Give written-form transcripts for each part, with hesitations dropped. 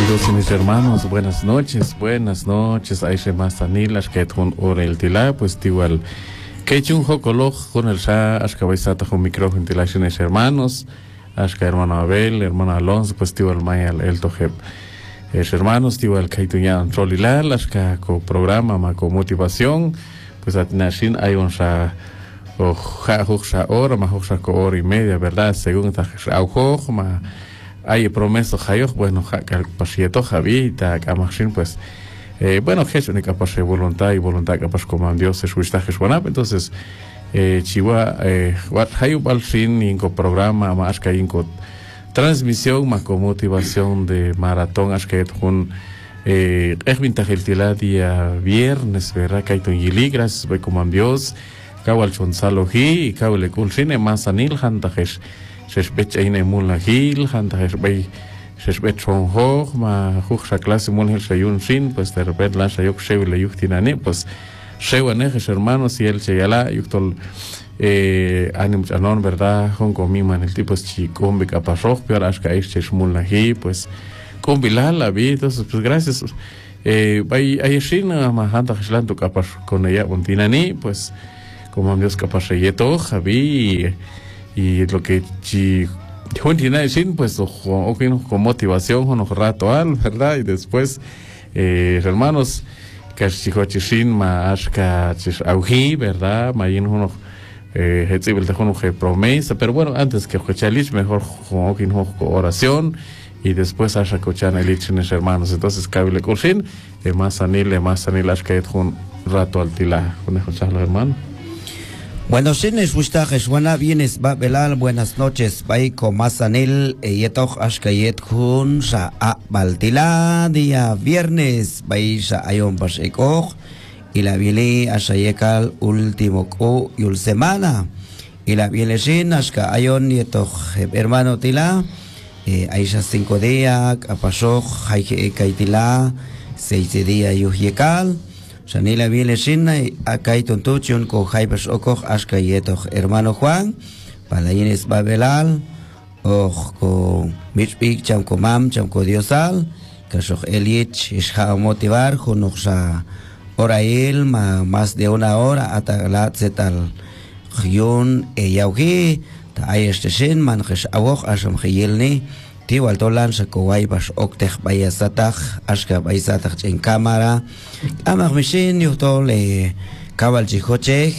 Amigos y mis hermanos, buenas noches, Aisha Masanilas, que con Orel Tila, pues igual que un jocolog con el Sha, Ashkabaisata con micrófono Tilaciones hermanos, Ashka hermano Abel, hermano Alonso, pues igual Maya el Tojeb. Hermanos, igual que tuñan Trolilal, Ashka con programa, ma con motivación, pues atinashin hay un Sha o Sha hora, ma Sha hora y media, ¿verdad? Según Aujo, ma hay promesa Jayo, bueno, Pasieto Javi, Takamachin, pues, bueno, que es una capaz de voluntad y voluntad capaz como Dios es Wistajes Wanap, entonces, Chihuahua, Jayo Balshin, Inco programa, más que Inco transmisión, más con motivación de maratón, es que con Vintajeltila día viernes, ¿verdad? Que hay tu yiligras, ve como Dios, Kawal Chonsaloji, y Kawale Kulsine, más anil, Hantajes. Sesbech eine mula hil, hanta herbei sesbech son hoch, ma huxa clase mulher sayun sin, pues de repente la sayok shewle yuktinane, pues shewanejes hermanos y el cheyala yuktol anim chanon, verdad, hon comiman el tipo chicombe capazoj, peor ashka esches mula hi, pues con bilal la vi, entonces pues gracias, bay ayeshin ma hanta heslanto capaz con ella untinani, pues como Dios capaz yeto, javi y lo que tiene decir, pues con motivación, con rato al, ¿verdad? Y después, hermanos, que chichochishin ma ashka auji, ¿verdad? Mayin uno hetzibel de uno que promesa, pero bueno, antes que chalich mejor con oración y después asha cochan elichines hermanos. Entonces cabile kursin, más anil ashka un rato al tila, con el hermano. Buenos días, Wistajes, buena bienes, Babelal, buenas noches, Baiko Masanil, Yetoch Ashkayet Hun, Sa A Baltila, día viernes, Baisha Ayon Bashekoj, y la Vili Ashayekal, último Ko Yul semana, y la Vileshin Ashka Ayon Yetoch, hermano Tila, Aisha 5 días, Apashoj, Haike Kaitila, 6 días Yuhyekal, Sanila viene Sina, acá hay tontuchion con Jaibas Okoch, Ashkayetoch, hermano Juan, Palayines Babelal, Oj con Michpik, Chamco Mam, Chamco Diosal, Kashoch Elich, Isha motivar, Jonoxa Orail, más de una hora, Atalat Zetal, Hyun, Yauhi, Taayeshin, Manjesh Awok, Asham Hyelni, Tiwal tolan sa kuway bas oktech bayasatak ashka bayasatak en cámara amag mishin yutol kabal chihochek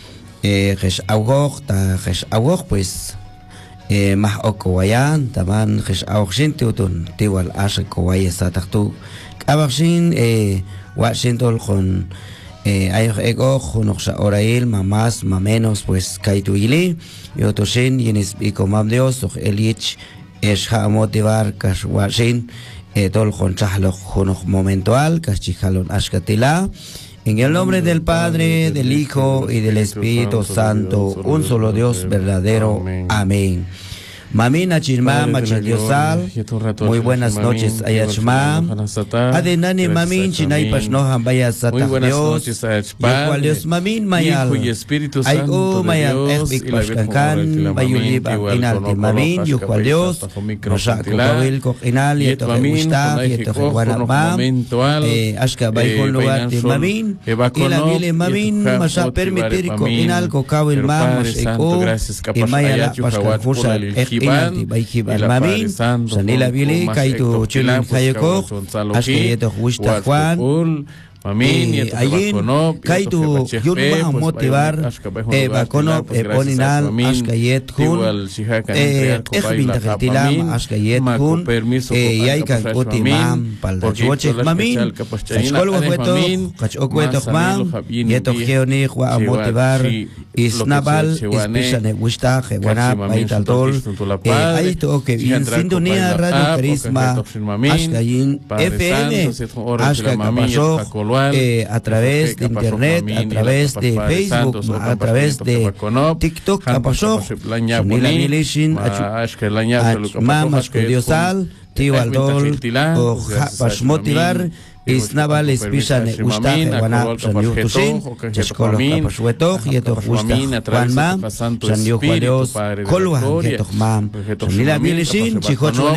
gesh awok ta gesh awok pues mah okwayan taman gesh awok shin tiutun tiwal ashka kuway satak tu amag shin wa shintol con ayok ego junok sa orail más menos pues kaituili yotoshin yenis bikomam Dios och elich es a motivar Kashwashin, todo con Chahlo momentual, Kashijalon Ashkatila, en el nombre del Padre, del Hijo y del Espíritu Santo, un solo Dios verdadero. Amén. Mamina Chirma, Machindiosal, muy buenas noches, Ayachma, Adenane Mamin, Chinay Pashnohan, vaya Sata Dios, Yukwal Dios Mamin, Mayal, Ayo Mayal, Ekbik Pashkankan, Bayulib, Inalte Mamin, Yukwal Dios, Noshak Kawil, Kokinal, Yetoquista, Yetoquanama, Ashka Baikon lugar de Mamin, y la Vile Mamin, Masha permitir Kokinal, Kokawil Mamos, Eko, y Mayala Pashkanfusa, Inalti Baikibal Mamin, Sanila Vili, Kaitu Chulin Hayeko, Ashkeyeto Huista Juan, ayin Kaitu Yunma motivar, Bakono, Poninal, Ashkayet Hun, Ejbinta Getilam, Ashkayet Hun, Yaikan Utimam, Paldachuochek Mamin, Kachkolwa Hueto, Kachokwetok Mam, Yetok Geoni, Hua motivar, Isnabal, Ispishane Wista, Wanap, Aitaltol, Aito que en sintonía Radio Carisma, Ashkayin FN, Ashka Kapashok, a través de internet, a través de Facebook, a través de TikTok, Kapashok, Sunila Milishin, Achmam, Ashkodiosal, Tiwaldol, o Pashmotivar, Isnabal Ispishane Ustaje Wanap Sanyutushin, Cheskolo Kapashuetok, Yetok Ustaj Wanmam, Sanyuk Wadios, Kolwa, Yetok Mam, Sunila Milishin, Chihochone,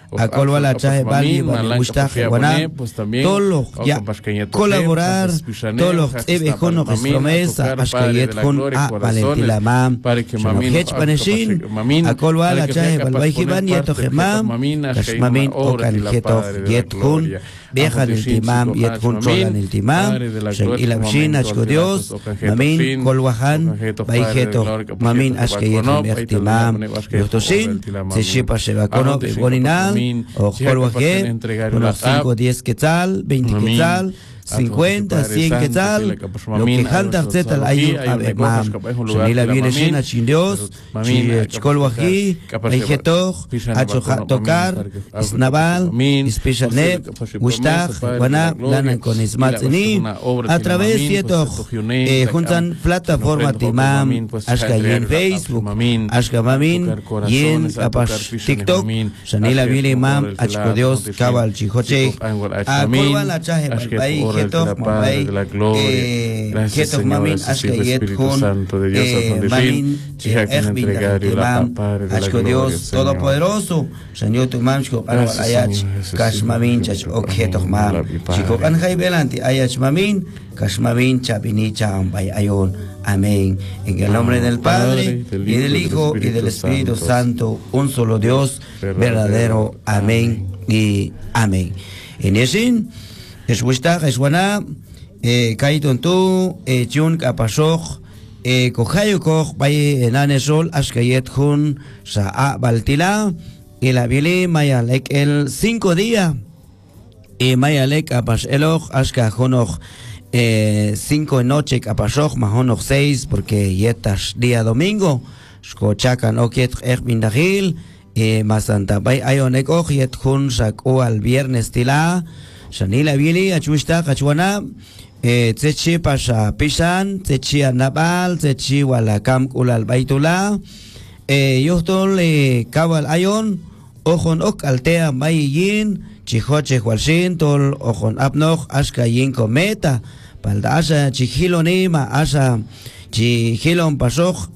Acolwa la chaje bali gustaje guaná todos los ya colaborar todos los con promesa ashkayet con a valentilamam hech paneshin acolwa la chaje balbaijiban yeto gemam kashmamin okan yeto yet kun dejan el timam yet kun cholan el timam ilamshin ashko Dios mamin kolwahan baijeto mamin ashkayet mertimam yotoshin se shipa shevakono begoninal o kolwaje unos 5 10 quetzal 20 quetzal 50, 100 quetzal, lo que Hantar Zetal Ayur Abemam, Shanila viene Shina Chindios, Chkolwaji, Ejetor, Achoja Tokar, Isnaval, Ispeshaneb, Wishtach, Wana, Lanan con Ismatzeni, a través de juntan plataforma Timam, Ashka en Facebook, Ashka Mamin, Yen, Apash TikTok, Shanila viene Mam, Achkodios, Kabal Chihoche, a Kolwala Chahe Balbai, Ketok Padre de la gloria, gracias Señor, así Espíritu Santo de Dios, a donde Mamin, Dios Todopoderoso, Señor tu mamsko, Ayach, Kashmamin, Chach, Oketok Mam, Chico Anjay Belante, Ayach Mamin, Kashmamin, Chapinicha, Ambay Ayon, amén. En el nombre del Padre, y del Hijo, y del Espíritu Santo, un solo Dios, verdadero, amén y amén. En ese Eswistag, Eswana, Kaiton tu, Chun Kapashok, Kohayukok, Bay Enanesol, Ashkayet Hun, Saa Baltila, y la Vili Mayalek el 5 días, y Mayalek Apashelok, Ashka Honok, 5 noche Kapashok, Mahonok 6, porque yetas día domingo, Skochakan Oket Ermindahil, Masanta Bay Ayonek Ojet Hun, Saku al viernes Tila, Shanila Vili, Achuista, Kachuana, Tsechi Pasha Pishan, Tsechi Anabal, Tsechi Walakam Kulal Baitula, Yostol Kabal Ayon, Ojon Ok Altea Mayin, Chihoche Hualshin, Tol Ojon Abnoch, Ashka Yin Kometa, Paldasha Chihilonima, Asha Chihilon Pasok,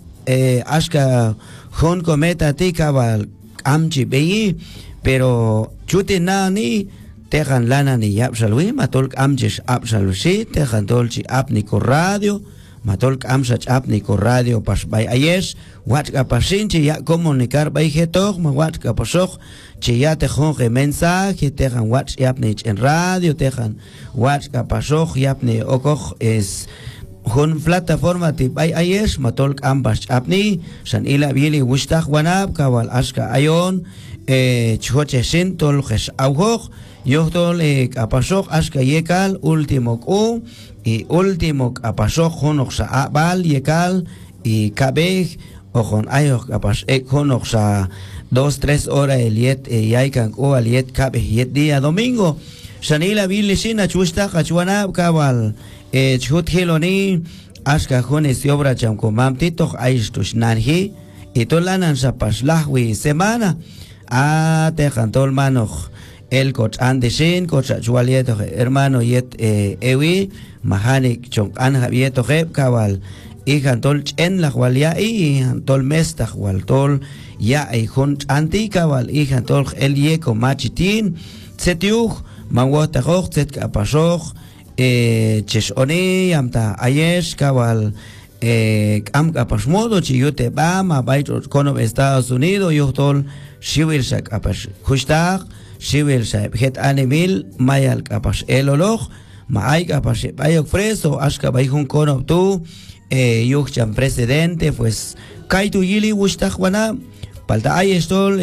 Ashka Hon Kometa Tikabal Amchi Beyi, pero Chutinani. Tejan lana ni yapshalwi, matolk amjish apshalushi, tejan dolchi apnico radio, matolk amshach apnico radio pas bay ayesh, watka pasinchi ya comunicar bay getok, ma watka pasok, chi ya tejon ge mensaje, tejan watch yapnich en radio, tejan watka pasok yapni okoj es Hun plataforma tip ay ayesh, matolk ambash apni, shan ila bili wishtach wanab, kawal ashka ayon, chihoche shintol gesh auhoj, Yohtol apasok ashka yekal último ku y último apasok honok sa bal yekal y kabej ojon ayok apas honok sa 2-3 horas eliet yaikan ku aliet kabej yet día domingo Shanila bilisina chusta kachuana kabal chut hiloni ashka jones obra chamko mamtitok aishtush nanhi y tolanan sa paslahwi semana te cantol manoch el coach Andeshin, coach Chualieto, hermano Yet Ewi, Mahanik Chong An Javieto Jeb Cabal, y Jantol en la Jualia y Jantol Mesta Jualtol, ya y Junt Anti Cabal, y Jantol el Yeco Machitin, Zetiuch, Manguata Hoch, Zet Capashoch, Cheshoni, Amta Ayesh Cabal, Am Capasmodo, Chiyute Bama, Baito Cono Estados Unidos, Yohtol, Shivilshak Apash, Kushtag, Shivel Saib, Het Animil, Mayal Kapash Eloloch, Maay Kapash, Bayok Freso, Ashka Bayhun Kono Tu, Yuchan Presidente, pues Kaitu Yili Wushtachwana, Palta Ayestol,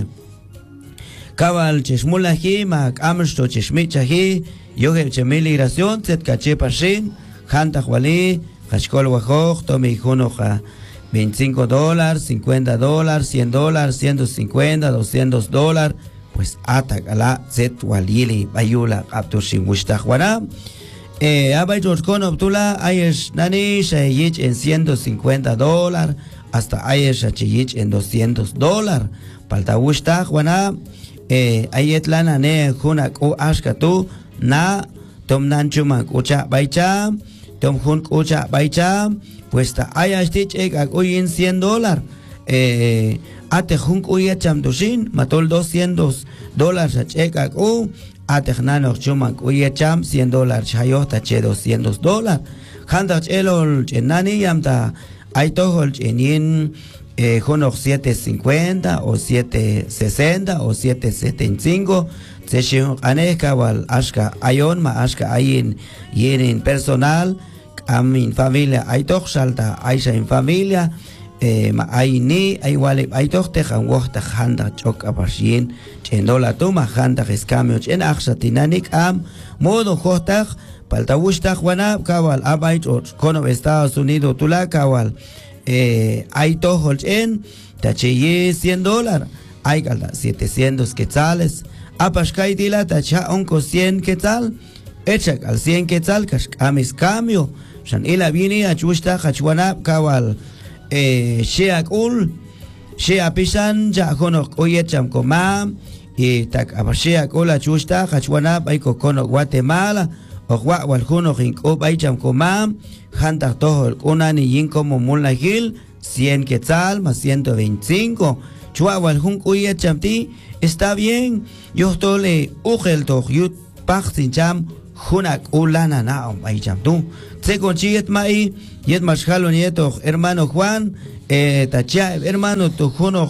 Kabal Cheshmulahi, Mak Amsto Cheshmichahi, Yoge Chemiligración, Zet Kachepashin, Hantahwali, Hashkol Wajoj, Tomi Hunoja. $25, $50, $100, $150, $200, pues atacala zet walili bayula aptushin wishtahwana abay jorkon obtula ayesh nani shayich en $150 hasta ayesh chayich en $200 palta wishtahwana ayet lana ne hunak o ashkatu na tom nanchumak ucha baycha tom hun ucha baycha pues ta ayesh tich ek uyin $100 ate junk uye chamdushin matol $200 acheka ate nano chuman uye cham $100 hayota che $200 handach elol chenani yamta aitohol chenin jonok 750 o 760 o 775 Session aneka wal ashka ayon ma ashka ayin yenin personal amin familia aitoch salta aisha in familia ma ayini aywale aitoch te hanwota handa chok apashin chendola tuma handa escamio chen aksatinanik am modo hostag paltawushta wana kawal abait kono Estados Unidos tula kawal aitoch holchen tache $100 hay galda 700 quetzales apashkai dila tacha onko 100 quetzal echak al 100 quetzal kamis cambio shan ila bini achushta hachwana kawal sheak ul shea pishan ja honok oyecham komam y tak apasheak ul achushta hachwana baiko kono Guatemala o wal honok inko baicham komam hanta tohol unani yinko momula gil 100 quetzal más 125 chuawal hunk oyecham ti está bien yo tole ugel toch yut pachtin cham hunak ulana na baicham tu se conchiet mai yet mashalo nieto hermano Juan tacha hermano tu hunok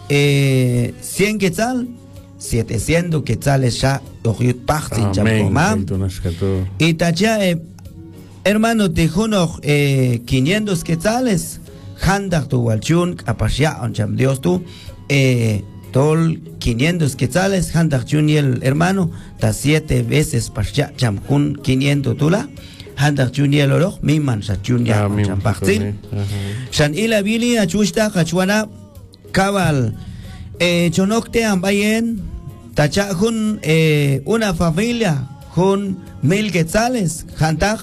100 quetzal 700 quetzales ya toch yut pachtin cham komam y tacha hermano te hunok 500 quetzales handak tu walchun apashya on cham Dios tu tol 500 quetzales handak chun y el hermano ta 7 veces pashya cham kun 500 tula handak chun y el oroch miman sa chun ya cham pachtin shan ila bili achushta kachwana kabal chonokte ambayen tacha hun una familia hun 1000 quetzales handak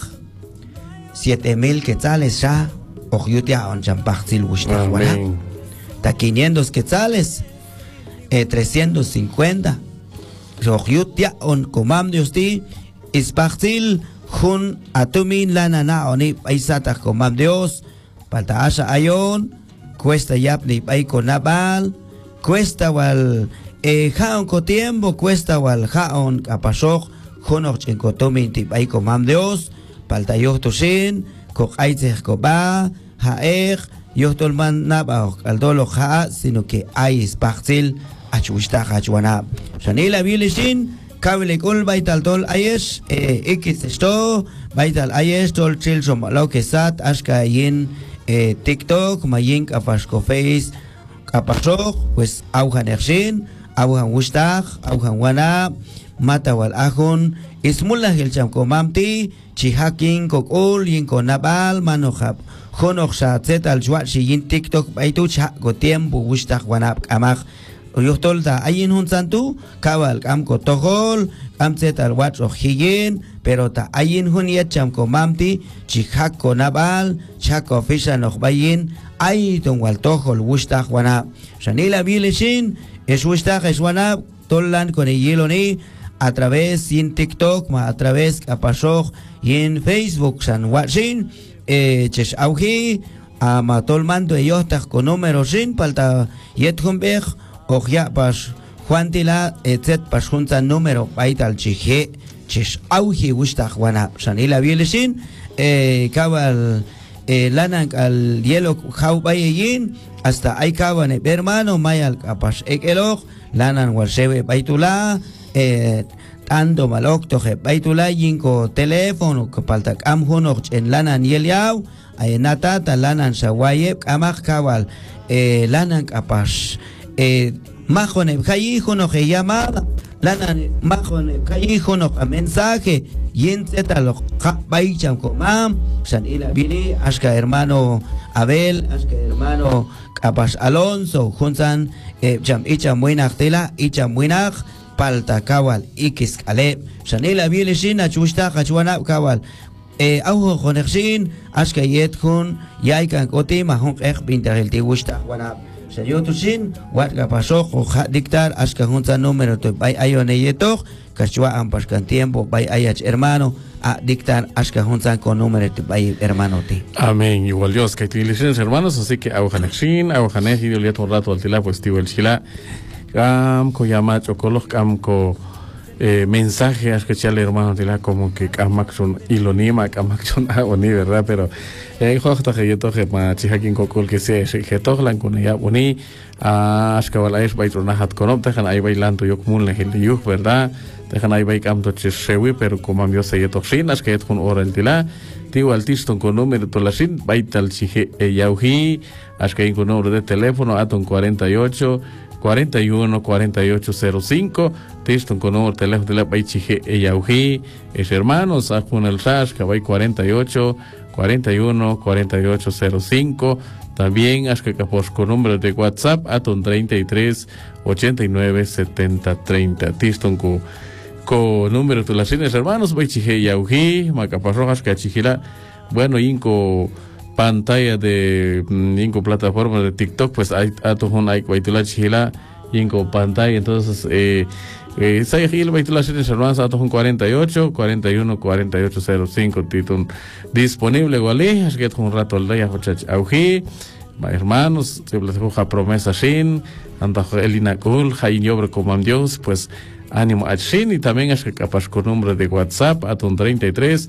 7000 quetzales ya Ojutia on champachil wushta wana ta 500 quetzales 350 Ojutia on komam de usti ispachil hun atumin lana na oni paisata komam Dios palta asha ayon cuesta yapni paiko nabal cuesta wal jaon ko tiempo cuesta wal jaon kapashok hunok chenkotomin ti paiko mam Dios palta yohtushin kok aitzeh koba haer yohtolman naba aldolo ha sino que hay spachtil achushta hachwana shanila bilishin kabele kol baital tol ayesh esto baital ayesh tol chilsom lo que sat ashka yin TikTok mayin kapashko face kapashok pues auhan ershin auhan wushtag auhan wana mata wal ahun ismulla hilcham komamti chihakin kokol yin konabal manohab honok sa zet al jwa shi yin TikTok baitu cha go tiempo wushtag wanab amag yohtolda ayin hun santu kabal kam ko tohol am zet al watch o hiyen pero ta ayin hun yacham komamti chihak konabal chako fisha noch bayin ay ton wal tohol wushtag wanab shanila bilishin es wushtag es wanab tolan con el yeloni a través en TikTok, a través apashok y en Facebook san watching ches auji a matolmando ellos con número sin palta yethumberg o ya pas Juan Tila etc pas junta número paital chije ches auji gusta Juana sanila bielesin cabal lanan al hielo jau bayin hasta hay caban hermano mayal apash ekelog lanan walsebe baitula tanto malok toje baitula yinko teléfono que palta am honok en lanan yeliau ay natata lanan shawaye amak kawal lanan apash majone kayi honok llamada lanan majone kayi honok a mensaje yin zetalo baicham komam san ila bini ashka hermano Abel ashka hermano apash Alonso juntan jam icha muinach tela icha muinach palta kawal ikis kale shanila bilishin achushta kachwana kawal auho konekshin ashka yetkun yaikan koti mahon bintarelti wushta wana shayotushin wat kapasok o dictar ashka junta número to bay ayone yetok kachwa ampashkan tiempo bay ayach hermano dictar ashka juntan con número de hermano ti. Amén. Igual Dios, que tienes hermanos, así que agujanexin, agujanej, y de un rato al tila, pues tío el chila, ko llama chocolog, ko mensaje ashka chale hermano tila, como que kamakson ilonima, kamakson agoni, ¿verdad? Pero hijo que yo toque ma chihakin kokul que se que tohlan con ella boni ashka walaish baitronahat konop, dejan ahí bailando yo como un lejiliyuh, ¿verdad? Dejan ahí baikam to chesewi, pero como yo se yetoxin, ashka yet con hora el tila. Tío altiston con número de tolasin, baital chije yauji, ashka con número de teléfono, aton 48 41 4805, tiston con número de teléfono de la baichije yauji, es hermanos, ajun el sash, cabay 48 41 4805, también ashka capos con número de WhatsApp, aton 33 89 70 30, tiston con número de las cines hermanos, baichije yauji, macaparrojas cachijila, bueno, inco pantalla de inco plataforma de TikTok, pues hay atojón hay baitula chijila, inco pantalla, entonces sayajil baitula cines hermanos, atojón 48 41 4805, titun disponible igualí, es que un rato al día hochach auji, hermanos, se les coja promesa sin, antajo elina kul, jain yobre como Dios, pues ánimo achin, y también es que capaz con número de WhatsApp a 33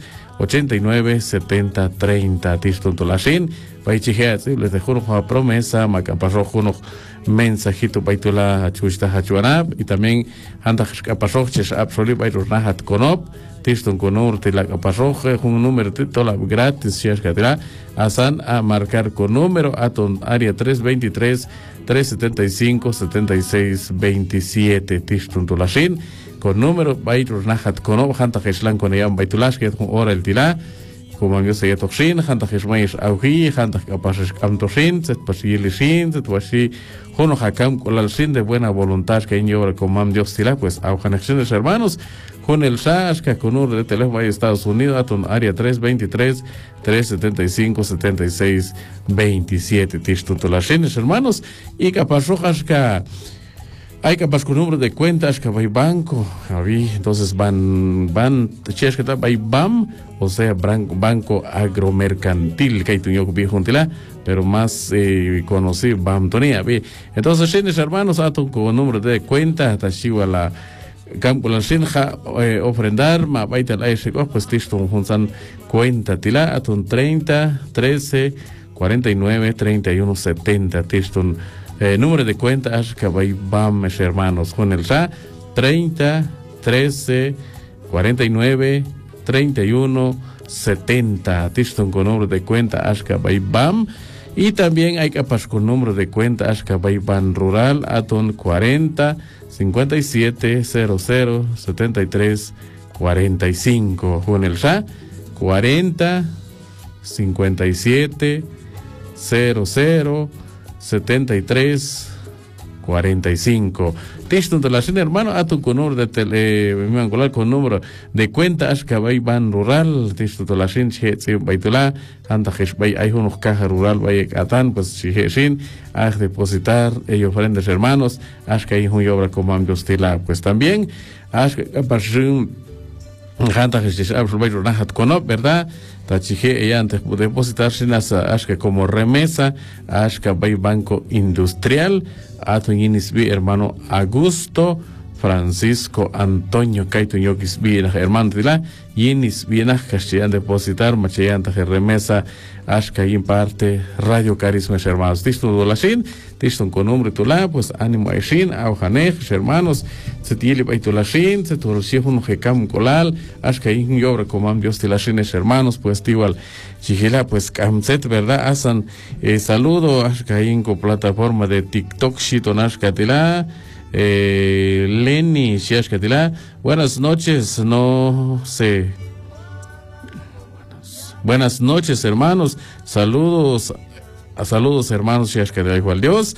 89 70 30 tiston tolashin baichije les dejo una promesa macapasó uno mensajito baitula chusta hachuanab, y también anda capasó ches absolut baitronahat konop tiston con número de la capasó un número de tola gratis si es que dirá asan a marcar con número a ton área 323 375 76 27 tiston tolashin con número baitos nahat kono hanta khishlan con yam baitulash que con hora el tila como yo se toxin hanta khishmais auhi hanta capaces amtosin set pasilisin set wasi hono hakam kolal sin de buena voluntad que en obra con Dios tila, pues aujanexiones hermanos con el SAS que con número de teléfono de Estados Unidos aton área 323 375 76 27 tiston tolasines hermanos, y capaz rojas que hay capaz con número de cuentas que hay banco, entonces van ches que está hay BAM, o sea banco agromercantil que hay tu yo viejo juntila, pero más conocido BAM tonía, entonces chenes hermanos aton con número de cuenta tashiwa la campo la sinja ofrendar ma baita la ese pues tiston junsan cuenta tila aton 30 13 49 31 70 tiston número de cuentas que bam mis hermanos con el SA 30 13 49 31 70 tiston con número de cuenta ashka bam, y también hay capaz con número de cuenta ashka ban rural aton 40 57 00 73 45 con el SA 40 57 00 73 45 tiston de la cena hermano aton con número de tele con número de cuenta ashka ban rural tiston de la cena baitula anta bay hay unos caja rural bay atan pues sin a depositar ellos ofrendas hermanos ashka hay un obra como Dios tila, pues también ashka pasun hanta absolutamente nahat konop, ¿verdad? Tachije ella antes de depositar ashka como remesa ashka bay banco industrial atuinisbi hermano Augusto Francisco Antonio Kaito Yokis bien hermano tila yinis bien ashka depositar machayan taje remesa ashka in parte Radio Carisma hermanos tiston dolashin tiston con nombre tula, pues ánimo aishin aujanej hermanos se tiele baitolashin se torosiejo no hekam kolal ashka in obra como Dios tilashin hermanos, pues igual chijela pues kamset verdad asan saludo ashka in con plataforma de TikTok shiton ashka tila Lenny Shiashka tila, buenas noches, no sé. Buenas noches, hermanos. Saludos hermanos, igual Dios,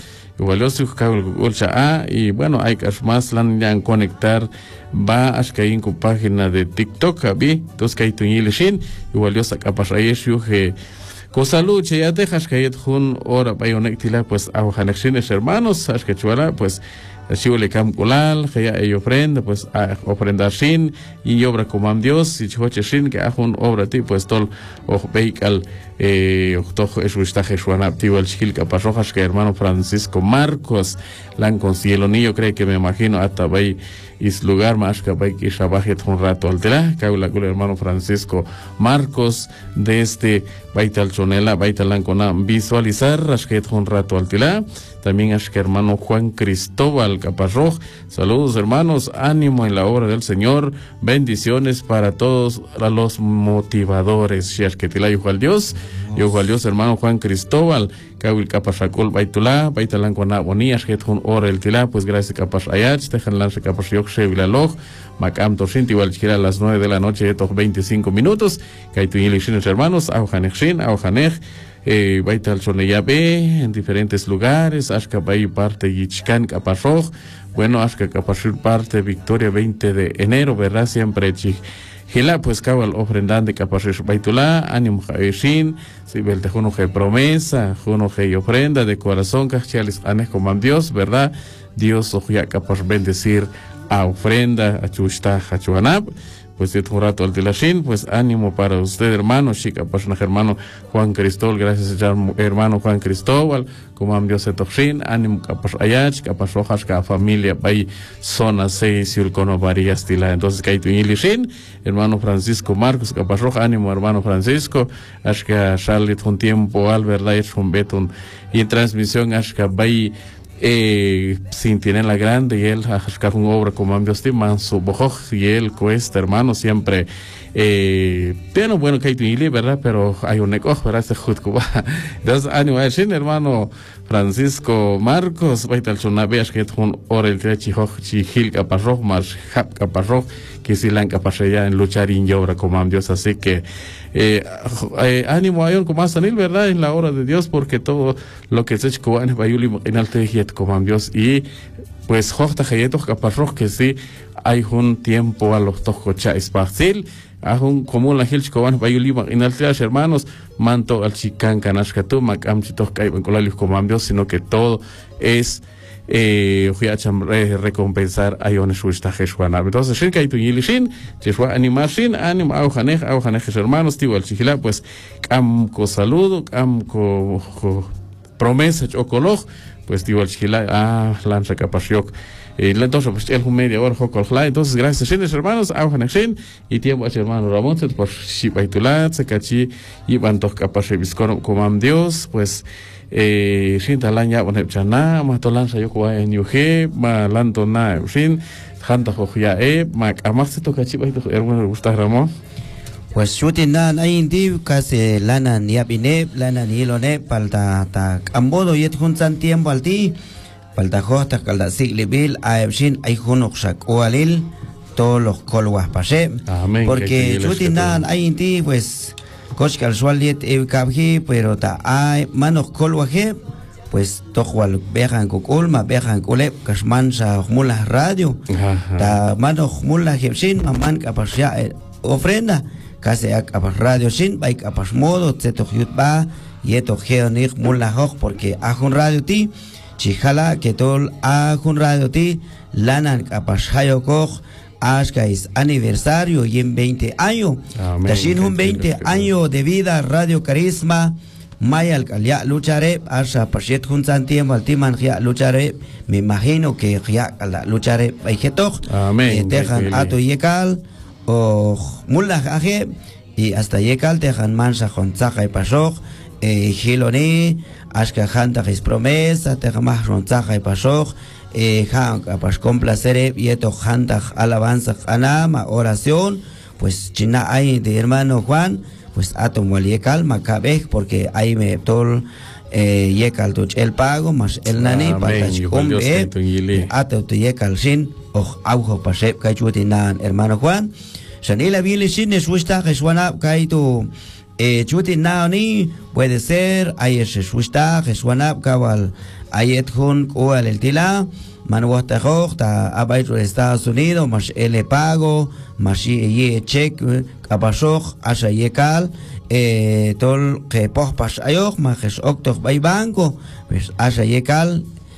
y bueno, hay que más lan conectar va hasta en su página de TikTok, entonces que hay tu igual Dios acá para eso que cosa lucha ya dejas que hay un hora para conectar pues a conexiones hermanos, que chuala pues Shiole Cam Kulal, Gea y ofrenda, pues ofrenda Shin, y obra como am Dios, y Chihoche Shin, que haga un obra ti, pues tol, o veikal, tojo es wistaje suanaptivo el Chil Caparrojas, que hermano Francisco Marcos, Lanco Cielo Niño, cree que me imagino, hasta vei is lugar más que vei que shabajet un rato altera, caula con el hermano Francisco Marcos, de este Baital Chonela, Baital Lancona, visualizar, rasquet un rato altera. También es que hermano Juan Cristóbal Caparroj, saludos hermanos, ánimo en la obra del Señor, bendiciones para todos los motivadores. Si es que te la dijo al Dios, hermano Juan Cristóbal, Kawil Caparracol Baitulá, Baitalan con Abonías, que un hora el Tilá, pues gracias Caparrayach, dejan lanza Caparrayok, Shevilaloj, Macam Torsinti, igual a las 9 de la noche, estos 25 minutos, Kaituilishin hermanos, Aujanejin, Aujanej. Baital Soneya B en diferentes lugares, Ashka Bay parte Yichkan Caparroj, bueno, Ashka Caparroj parte Victoria 20 de enero, ¿verdad? Siempre Gila, pues cabal ofrendante Caparroj Baitulá, ánimo Jaeshin, si velte juno je promesa, juno je ofrenda de corazón, cachiales anes como Dios, ¿verdad? Dios oja capaz bendecir a ofrenda, a chusta, a chuanab. Pues de un rato al Tilashin, pues ánimo para usted, hermano, chica, pues hermano Juan Cristóbal, gracias hermano Juan Cristóbal, como am Dios Toxin, ánimo capaz ayach, capaz rojas, cada familia, pay zona 6, y el cono varías tila. Entonces, que hay tu Ilishin, hermano Francisco Marcos, capaz roja, ánimo hermano Francisco, ashka Charlotte un tiempo, al verdad, es un betun, y en transmisión, ashka bay, sin tener la grande y él a buscar una obra como ambios de manso bojoj y él cuesta hermano siempre pero bueno que hay verdad pero hay un negocio verdad este jutkuba entonces ánimo a sin hermano Francisco Marcos baital chonabeas que un hora el trechijoj chihil caparroj más hap caparroj que si la capacidad en luchar y obra como ambios así que ánimo a como más sanil verdad en la obra de Dios porque todo lo que se hecho en el tejiet como Dios y pues jota jayetos caparroj que sí hay un tiempo a los tococha esparcil a un común la hilch coban bayuli en el tejiet hermanos manto al chican canascatu macam chitos caiban colalios como Dios sino que todo es recompensar a Iones Wistaje Juana. Entonces, Shin Kaitu Yilishin, Cheshua Animashin, Anim Aujanej, hermanos, Tigo el Chigila, pues Camco saludo, Camco promesa, Chocoloj, pues Tigo el Chigila, Lanza Capaciok. Entonces, pues el media hora, entonces, gracias, Shin, hermanos, Aujanej, y tiempo a hermano Ramón, por Shibaitulat, Secachi, y Bantos Capaciviscono, como am Dios, pues. Sin talanya bonep chana matolan sayo kuwa en yuhe ma lantona sin hanta hojia ma amaste to kachiba itu hermano gusta Ramón pues shutina na indi casi lana ni abine lana ni lone palta ta ambodo yet juntan tiempo alti palta hota calda siglebil aebshin ay hunok shak oalil todos los colwas pasé porque shutina na indi pues Coach Calzualiet Evcabji, pero ta hay manos colwaje, pues tojual vejan cuculma, vejan culep, casmansa mulas radio, ta manos mulas jepsin, maman capas ya ofrenda, casi a capas radio sin, vai capas modo, zeto yutba, yeto geonig mulas hoj, porque a un radio ti, chijala que tol a un radio ti, lanan capas hayokoj, Ashkais aniversario y en 20 años. Tashin un 20 años de vida Radio Carisma. Mayal ya lucharé. Asha Pashet Junsan tiempo al Timan ya lucharé. Me imagino que ya lucharé. Baijetok. Dejan ato yekal. O mullah aje. Y hasta yekal dejan mansa jonzaja y pasok. Hiloni. Ashka Hanta es promesa. Dejan más jonzaja y pasok. Pues complacer y esto jantaj alabanza anama oración pues china hay de hermano Juan pues atomo yekal macabej porque ahí me tol yekal tuch el pago más el nani para combe ato tu yekal sin o aujo pase kaichutinan hermano Juan sanila bili sin es wista geswana kaitu chutina ni puede ser ahí es wista geswana kabal ayet hun kual el tila manuata ta abaito de Estados Unidos más el pago más ye check kapasoj asa yekal tol que pospas ayoj más es octos bay banco pues asa yekal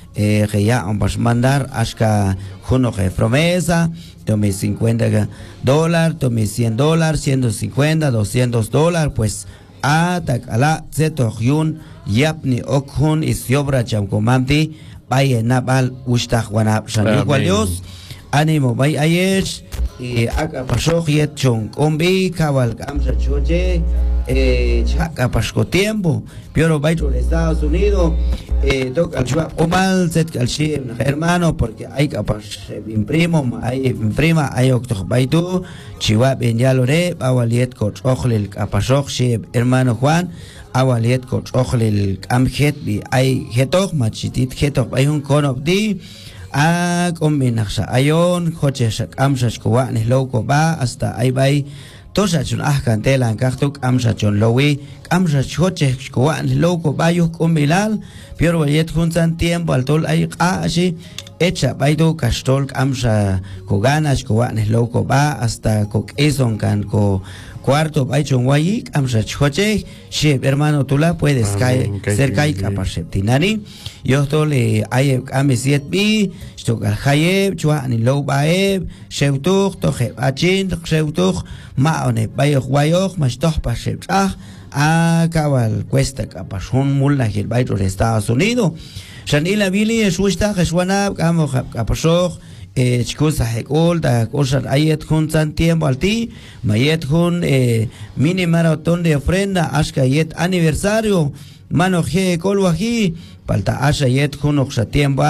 que ya vamos a mandar hasta uno que promesa, tome $50, tome $100, $150, $200, pues atakala zetohyun yapni okhun isyobra chamkomanti vaya nabal ustaj wanab shani Dios ánimo bay ayesh aka pasok yet chong kombi kawal kamsa choche chaka pasco tiempo pero bay to Estados Unidos toca el chua omal set al shim hermano porque hay capas imprima hay octo bay tu chiwa ben yalore awaliet coach ojlel kapasok shim hermano Juan awaliet coach ojlel amjet bi ay getok machitit getok bay un konop di combinaxa ayon coches amsas kuwanes loco ba hasta ahí bay tosachun cantela en cartuk amsachon lowi amsach coches kuwanes loco bayo combilal pero yet juntan tiempo al tol ay así echa baydo castol amsa kuganas kuwanes loco ba hasta kok eson kan ko cuarto baichon guay amsa choche shep hermano tula puedes ser kai kapaseptinani yo tole ay amesiet bi stokal hayeb chua ani low baeb sheutuk toje achin sheutuk maone bayo guayo mastoh pasep cabal cuesta kapasun mulla el baito de Estados Unidos shanila bili suista jeswana kamo kapasok chicos hekol da cosas ayet kun san tiempo alti mayet kun mini maratón de ofrenda hasta yet aniversario mano je kolwaji palta asha yet kun oxa tiempo